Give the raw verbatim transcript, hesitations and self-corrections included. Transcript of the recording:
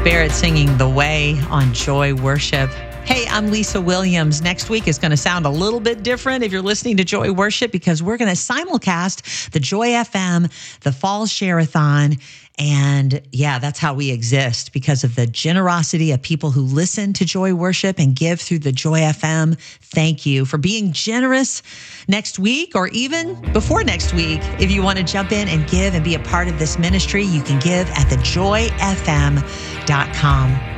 Barrett singing The Way on Joy Worship. Hey, I'm Lisa Williams. Next week is going to sound a little bit different if you're listening to Joy Worship, because we're going to simulcast the Joy F M, the Fall Share-a-thon. And yeah, that's how we exist, because of the generosity of people who listen to Joy Worship and give through the Joy F M. Thank you for being generous next week, or even before next week. If you want to jump in and give and be a part of this ministry, you can give at the joy f m dot com.